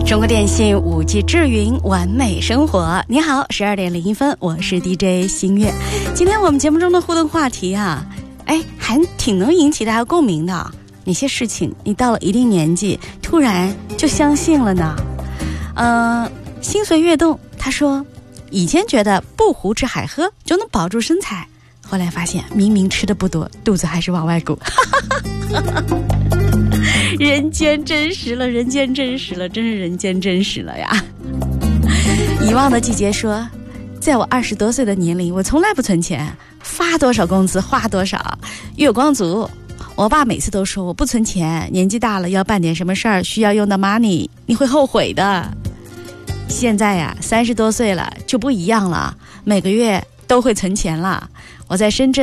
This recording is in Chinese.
中国电信5G 智云完美生活。你好，12点01分，我是 DJ 新月。今天我们节目中的互动话题啊，还挺能引起大家共鸣的。哪些事情你到了一定年纪突然就相信了呢？心随悦动他说，以前觉得不胡吃海喝就能保住身材，后来发现明明吃的不多，肚子还是往外鼓。人间真实了，人间真实了，真是人间真实了呀。遗忘的季节说，在我20多岁的年龄，我从来不存钱，发多少工资花多少，月光族。我爸每次都说我不存钱，年纪大了要办点什么事儿需要用到 money， 你会后悔的。现在呀，30多岁了就不一样了，每个月都会存钱了。我在深圳